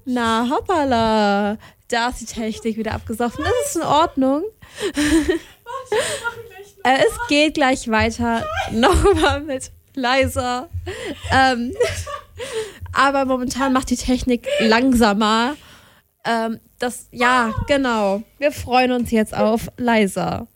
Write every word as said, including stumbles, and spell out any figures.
Na, hoppala. Da ist die Technik wieder abgesoffen. Das ist in Ordnung. äh, es geht gleich weiter. Nochmal mit leiser. Ähm, aber momentan macht die Technik langsamer. Ähm, das, ja, genau. Wir freuen uns jetzt auf leiser.